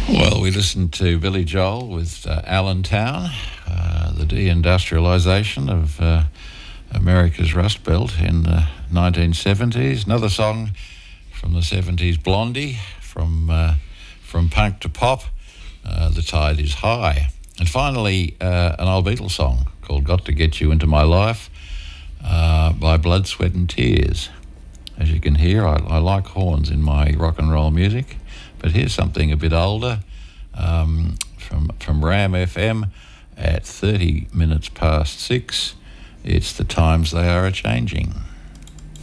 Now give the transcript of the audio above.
Well, we listened to Billy Joel with Allentown, the deindustrialisation of America's Rust Belt in the 1970s. Another song from the 70s, Blondie, from punk to pop, The Tide is High. And finally, an old Beatles song called Got to Get You Into My Life by Blood, Sweat and Tears. As you can hear, I like horns in my rock and roll music, but here's something a bit older from Ram FM at 30 minutes past 6. It's The Times They Are A-Changing.